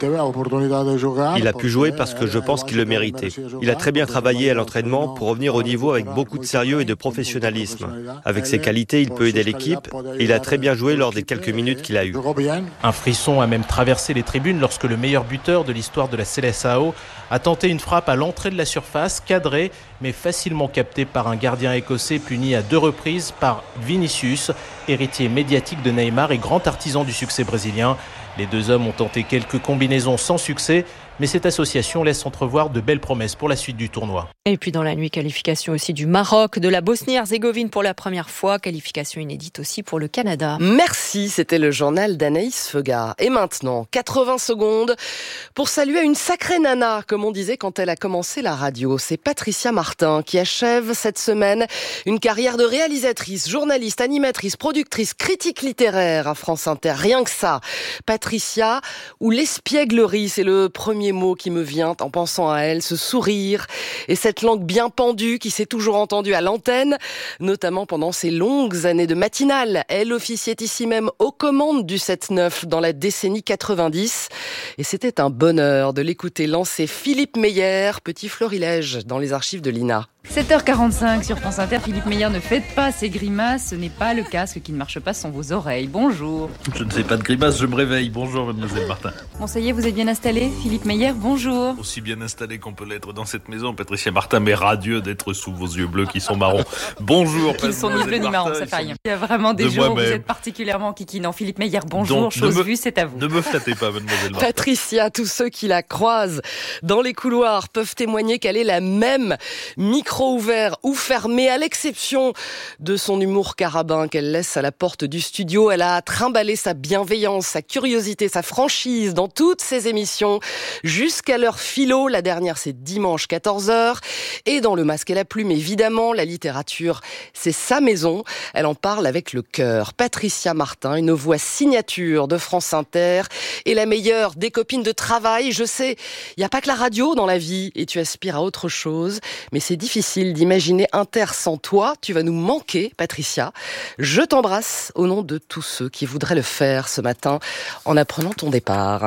Il a pu jouer parce que je pense qu'il le méritait. Il a très bien travaillé à l'entraînement pour revenir au niveau avec beaucoup de sérieux et de professionnalisme. Avec ses qualités, il peut aider l'équipe et il a très bien joué lors des quelques minutes qu'il a eues. Un frisson a même traversé les tribunes lorsque le meilleur buteur de l'histoire de la Seleção a tenté une frappe à l'entrée de la surface, cadrée mais facilement captée par un gardien écossais puni à deux reprises par Vinicius, héritier médiatique de Neymar et grand artisan du succès brésilien. Les deux hommes ont tenté quelques combinaisons sans succès, mais cette association laisse entrevoir de belles promesses pour la suite du tournoi. Et puis dans la nuit, qualification aussi du Maroc, de la Bosnie-Herzégovine pour la première fois, qualification inédite aussi pour le Canada. Merci, c'était le journal d'Anaïs Feuga. Et maintenant, quatre-vingts secondes pour saluer une sacrée nana, comme on disait quand elle a commencé la radio. C'est Patricia Martin qui achève cette semaine une carrière de réalisatrice, journaliste, animatrice, productrice, critique littéraire à France Inter. Rien que ça. Patricia ou l'espièglerie, c'est le premier mot qui me vient en pensant à elle, ce sourire et cette langue bien pendue qui s'est toujours entendue à l'antenne, notamment pendant ses longues années de matinale. Elle officiait ici même aux commandes du sept neuf dans la décennie quatre-vingt-dix et c'était un bonheur de l'écouter lancer Philippe Meyer, petit florilège dans les archives de l'I N A. sept heures quarante-cinq sur France Inter, Philippe Meyer, ne faites pas ces grimaces, ce n'est pas le casque qui ne marche pas sans vos oreilles. Bonjour. Je ne fais pas de grimaces, je me réveille. Bonjour, mademoiselle Martin. Bon, ça y est, vous êtes bien installé, Philippe Meyer, bonjour. Aussi bien installé qu'on peut l'être dans cette maison, Patricia Martin, mais radieux d'être sous vos yeux bleus qui sont marrons. Bonjour, Qu'ils sont ni bleus ni marrons, ça fait rien. Il y a vraiment des jours où vous êtes particulièrement kikinant. Philippe Meyer, bonjour, Donc, chose me... vue, c'est à vous. Ne me flattez pas, mademoiselle Martin. Patricia, tous ceux qui la croisent dans les couloirs peuvent témoigner qu'elle est la même, micro ouvert ou fermée, à l'exception de son humour carabin qu'elle laisse à la porte du studio. Elle a trimballé sa bienveillance, sa curiosité, sa franchise dans toutes ses émissions, jusqu'à l'heure philo. La dernière, c'est dimanche quatorze heures. Et dans Le Masque et la Plume, évidemment, la littérature, c'est sa maison. Elle en parle avec le cœur. Patricia Martin, une voix signature de France Inter et la meilleure des copines de travail. Je sais, il n'y a pas que la radio dans la vie et tu aspires à autre chose, mais c'est difficile d'imaginer Inter sans toi. Tu vas nous manquer, Patricia. Je t'embrasse au nom de tous ceux qui voudraient le faire ce matin en apprenant ton départ.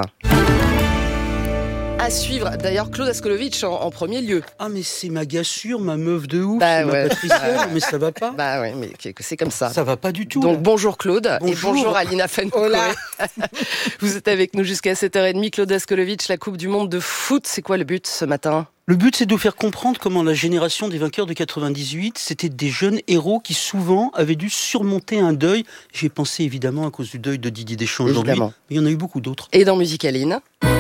À suivre, d'ailleurs, Claude Askolovitch en, en premier lieu. Ah, mais c'est ma gassure, ma meuf de ouf, bah, ma ouais. Patricia, mais ça va pas. Bah ouais, mais c'est comme ça. Ça va pas du tout. Donc là. bonjour Claude, bonjour. Et bonjour Alina Fenkoé. Vous êtes avec nous jusqu'à sept heures trente, Claude Askolovitch, la Coupe du Monde de foot, c'est quoi le but ce matin ? Le but, c'est de vous faire comprendre comment la génération des vainqueurs de quatre-vingt-dix-huit, c'était des jeunes héros qui souvent avaient dû surmonter un deuil. J'ai pensé évidemment à cause du deuil de Didier Deschamps aujourd'hui, mais il y en a eu beaucoup d'autres. Et dans Musicaline ?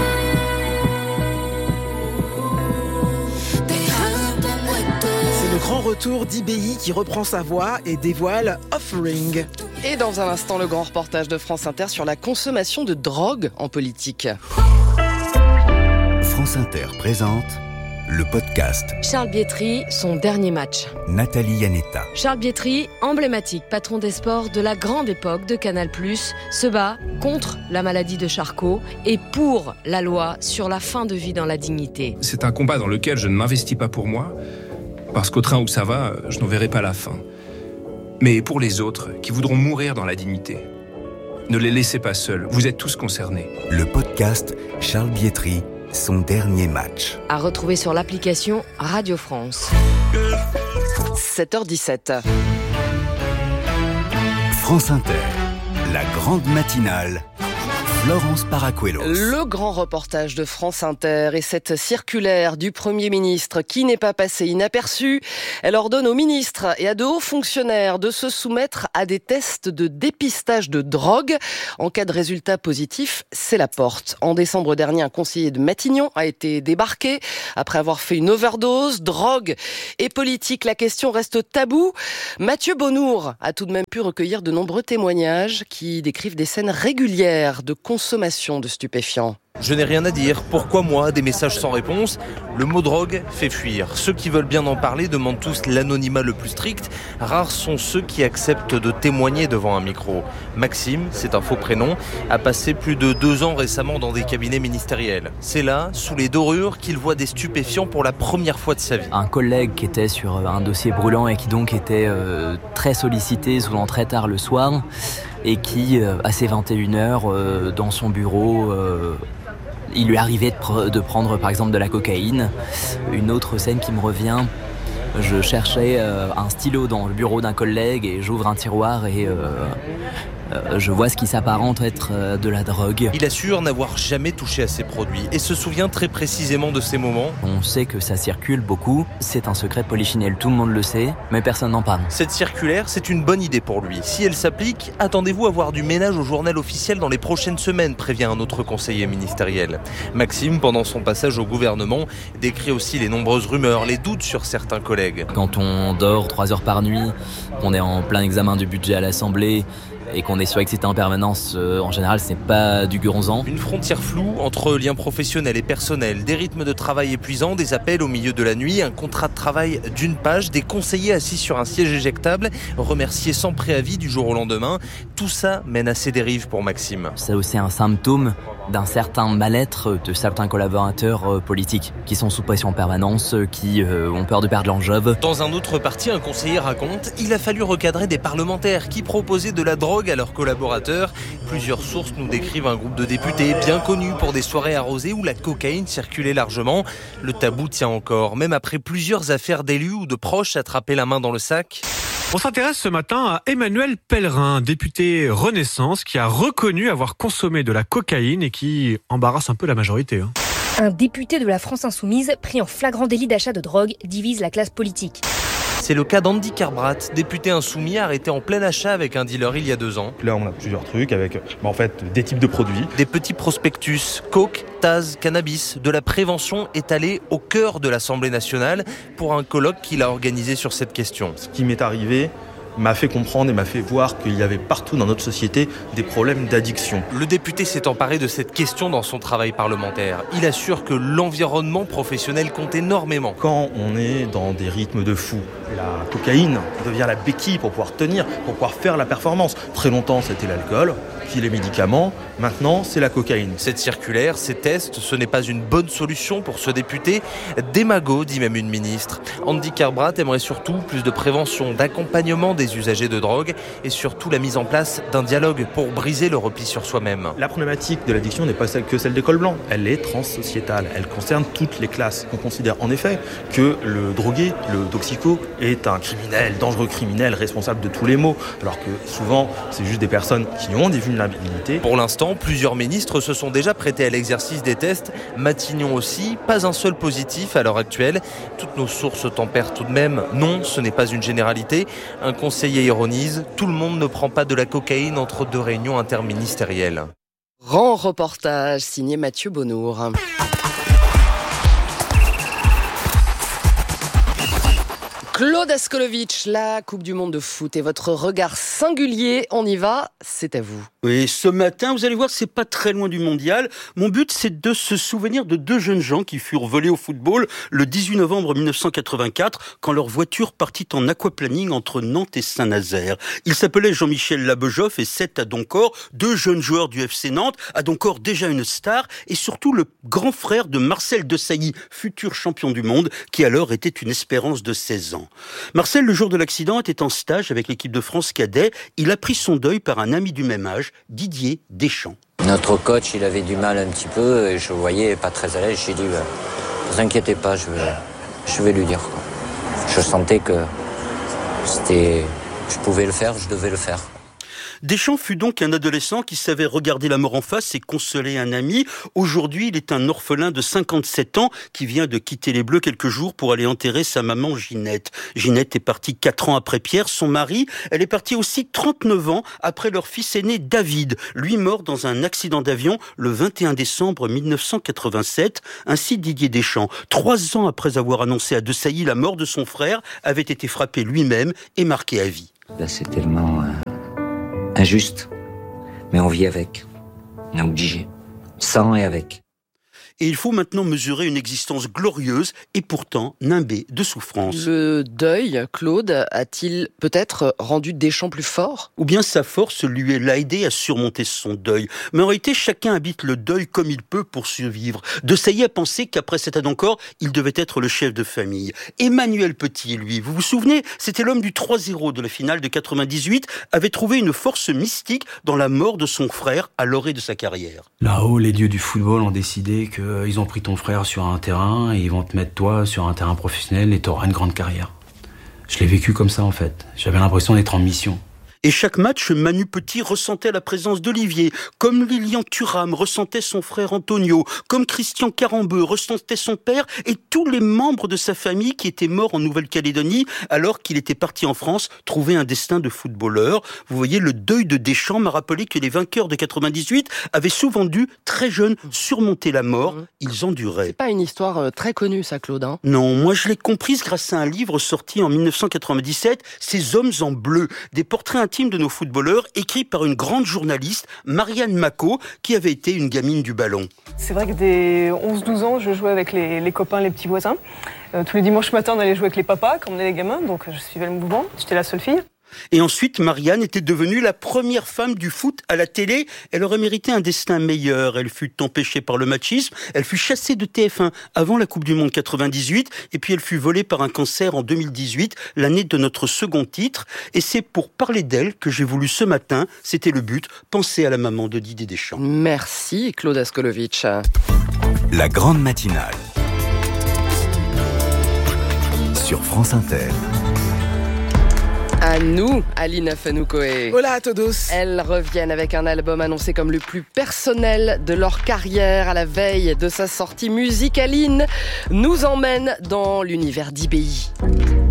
Le grand retour d'I B I qui reprend sa voix et dévoile Offering. Et dans un instant, le grand reportage de France Inter sur la consommation de drogue en politique. France Inter présente le podcast. Charles Bietri, son dernier match. Nathalie Yanetta. Charles Bietri, emblématique patron des sports de la grande époque de Canal+, se bat contre la maladie de Charcot et pour la loi sur la fin de vie dans la dignité. C'est un combat dans lequel je ne m'investis pas pour moi, parce qu'au train où ça va, je n'en verrai pas la fin. Mais pour les autres, qui voudront mourir dans la dignité, ne les laissez pas seuls, vous êtes tous concernés. Le podcast Charles Bietri, son dernier match. À retrouver sur l'application Radio France. sept heures dix-sept. France Inter, la grande matinale. Florence Paracuelos. Le grand reportage de France Inter et cette circulaire du Premier ministre qui n'est pas passée inaperçue. Elle ordonne aux ministres et à de hauts fonctionnaires de se soumettre à des tests de dépistage de drogue. En cas de résultat positif, c'est la porte. En décembre dernier, un conseiller de Matignon a été débarqué après avoir fait une overdose. Drogue et politique, la question reste taboue. Mathieu Bonnour a tout de même pu recueillir de nombreux témoignages qui décrivent des scènes régulières de consommation de stupéfiants. Je n'ai rien à dire. Pourquoi moi? Des messages sans réponse. Le mot drogue fait fuir. Ceux qui veulent bien en parler demandent tous l'anonymat le plus strict. Rares sont ceux qui acceptent de témoigner devant un micro. Maxime, c'est un faux prénom, a passé plus de deux ans récemment dans des cabinets ministériels. C'est là, sous les dorures, qu'il voit des stupéfiants pour la première fois de sa vie. Un collègue qui était sur un dossier brûlant et qui donc était euh, très sollicité, souvent très tard le soir, et qui, euh, à ses vingt et une heures, euh, dans son bureau, euh, il lui arrivait de, pr- de prendre par exemple de la cocaïne. Une autre scène qui me revient, je cherchais euh, un stylo dans le bureau d'un collègue et j'ouvre un tiroir et euh, euh, je vois ce qui s'apparente être euh, de la drogue. Il assure n'avoir jamais touché à ces produits et se souvient très précisément de ces moments. On sait que ça circule beaucoup, c'est un secret de polichinelle, tout le monde le sait, mais personne n'en parle. Cette circulaire, c'est une bonne idée pour lui. Si elle s'applique, attendez-vous à voir du ménage au journal officiel dans les prochaines semaines, prévient un autre conseiller ministériel. Maxime, pendant son passage au gouvernement, décrit aussi les nombreuses rumeurs, les doutes sur certains collègues. Quand on dort trois heures par nuit, qu'on est en plein examen du budget à l'Assemblée et qu'on est surexcité en permanence, euh, en général, c'est pas du guronzan. Une frontière floue entre liens professionnels et personnels, des rythmes de travail épuisants, des appels au milieu de la nuit, un contrat de travail d'une page, des conseillers assis sur un siège éjectable, remerciés sans préavis du jour au lendemain. Tout ça mène à ces dérives pour Maxime. C'est aussi un symptôme d'un certain mal-être de certains collaborateurs euh, politiques qui sont sous pression en permanence, euh, qui euh, ont peur de perdre l'enjeu. Dans un autre parti, un conseiller raconte, il a fallu recadrer des parlementaires qui proposaient de la drogue à leurs collaborateurs. Plusieurs sources nous décrivent un groupe de députés bien connus pour des soirées arrosées où la cocaïne circulait largement. Le tabou tient encore, même après plusieurs affaires d'élus ou de proches attrapés la main dans le sac. On s'intéresse ce matin à Emmanuel Pellerin, député Renaissance, qui a reconnu avoir consommé de la cocaïne et qui embarrasse un peu la majorité. Hein. Un député de la France Insoumise pris en flagrant délit d'achat de drogue divise la classe politique. C'est le cas d'Andy Carbrat, député insoumis arrêté en plein achat avec un dealer il y a deux ans. Là, on a plusieurs trucs avec bah, en fait, des types de produits. Des petits prospectus, coke, taz, cannabis, de la prévention étalée au cœur de l'Assemblée nationale pour un colloque qu'il a organisé sur cette question. Ce qui m'est arrivé m'a fait comprendre et m'a fait voir qu'il y avait partout dans notre société des problèmes d'addiction. Le député s'est emparé de cette question dans son travail parlementaire. Il assure que l'environnement professionnel compte énormément. Quand on est dans des rythmes de fou, la cocaïne devient la béquille pour pouvoir tenir, pour pouvoir faire la performance. Très longtemps, c'était l'alcool, puis les médicaments. Maintenant, c'est la cocaïne. Cette circulaire, ces tests, ce n'est pas une bonne solution pour ce député. Démago, dit même une ministre. Andy Carbrat aimerait surtout plus de prévention, d'accompagnement des usagers de drogue et surtout la mise en place d'un dialogue pour briser le repli sur soi-même. La problématique de l'addiction n'est pas celle que celle des cols blancs. Elle est transsociétale. Elle concerne toutes les classes. On considère en effet que le drogué, le toxico, est un criminel, dangereux criminel, responsable de tous les maux, alors que souvent, c'est juste des personnes qui ont des vulnérabilités. Pour l'instant, plusieurs ministres se sont déjà prêtés à l'exercice des tests. Matignon aussi, pas un seul positif à l'heure actuelle. Toutes nos sources tempèrent tout de même. Non, ce n'est pas une généralité. Un conseiller ironise, tout le monde ne prend pas de la cocaïne entre deux réunions interministérielles. Grand reportage signé Mathieu Bonnour. Claude Askolovitch, la Coupe du Monde de foot et votre regard singulier, on y va, c'est à vous. Oui, ce matin, vous allez voir, c'est pas très loin du mondial. Mon but, c'est de se souvenir de deux jeunes gens qui furent volés au football le dix-huit novembre mille neuf cent quatre-vingt-quatre, quand leur voiture partit en aquaplaning entre Nantes et Saint-Nazaire. Ils s'appelaient Jean-Michel Labejoff et Seth Adoncor, deux jeunes joueurs du F C Nantes, Adoncor déjà une star, et surtout le grand frère de Marcel Desailly, futur champion du monde, qui alors était une espérance de seize ans. Marcel, le jour de l'accident, était en stage avec l'équipe de France cadet. Il a pris son deuil par un ami du même âge, Didier Deschamps. Notre coach, il avait du mal un petit peu et je le voyais pas très à l'aise. J'ai dit, bah, ne vous inquiétez pas, je vais, je vais lui dire. Quoi. Je sentais que c'était, je pouvais le faire, je devais le faire. Deschamps fut donc un adolescent qui savait regarder la mort en face et consoler un ami. Aujourd'hui, il est un orphelin de cinquante-sept ans qui vient de quitter les Bleus quelques jours pour aller enterrer sa maman Ginette. Ginette est partie quatre ans après Pierre, son mari. Elle est partie aussi trente-neuf ans après leur fils aîné David, lui mort dans un accident d'avion le vingt et un décembre mille neuf cent quatre-vingt-sept. Ainsi Didier Deschamps, trois ans après avoir annoncé à Desailly la mort de son frère, avait été frappé lui-même et marqué à vie. Là, c'est tellement euh, injuste, mais on vit avec. On est obligé. Sans et avec. Et il faut maintenant mesurer une existence glorieuse et pourtant nimbée de souffrance. Le deuil, Claude, a-t-il peut-être rendu Deschamps plus fort ? Ou bien sa force lui l'a aidé à surmonter son deuil. Mais en réalité, chacun habite le deuil comme il peut pour survivre. Desailly a pensé qu'après cet Adoncor, il devait être le chef de famille. Emmanuel Petit, lui, vous vous souvenez, c'était l'homme du trois zéro de la finale de quatre-vingt-dix-huit, avait trouvé une force mystique dans la mort de son frère à l'orée de sa carrière. Là-haut, les dieux du football ont décidé que ils ont pris ton frère sur un terrain et ils vont te mettre toi sur un terrain professionnel et t'auras une grande carrière. Je l'ai vécu comme ça en fait. J'avais l'impression d'être en mission. Et chaque match, Manu Petit ressentait la présence d'Olivier, comme Lilian Thuram ressentait son frère Antonio, comme Christian Carambeu ressentait son père et tous les membres de sa famille qui étaient morts en Nouvelle-Calédonie alors qu'il était parti en France trouver un destin de footballeur. Vous voyez, le deuil de Deschamps m'a rappelé que les vainqueurs de quatre-vingt-dix-huit avaient souvent dû, très jeunes, surmonter la mort. Ils enduraient. C'est pas une histoire très connue, ça, Claude, hein ? Non, moi je l'ai comprise grâce à un livre sorti en mille neuf cent quatre-vingt-dix-sept, Ces hommes en bleu, des portraits intimes de nos footballeurs, écrit par une grande journaliste, Marianne Macot, qui avait été une gamine du ballon. C'est vrai que dès onze douze ans, je jouais avec les, les copains, les petits voisins. Euh, tous les dimanches matins, on allait jouer avec les papas, quand on était les gamins, donc je suivais le mouvement. J'étais la seule fille. Et ensuite, Marianne était devenue la première femme du foot à la télé. Elle aurait mérité un destin meilleur. Elle fut empêchée par le machisme. Elle fut chassée de T F un avant la Coupe du Monde quatre-vingt-dix-huit. Et puis elle fut volée par un cancer en deux mille dix-huit, l'année de notre second titre. Et c'est pour parler d'elle que j'ai voulu ce matin, c'était le but, penser à la maman de Didier Deschamps. Merci Claude Askolovitch. La grande matinale sur France Inter. À nous, Alina Fanoukoé. Hola a todos. Elles reviennent avec un album annoncé comme le plus personnel de leur carrière à la veille de sa sortie. Musique, Aline nous emmène dans l'univers d'I B I.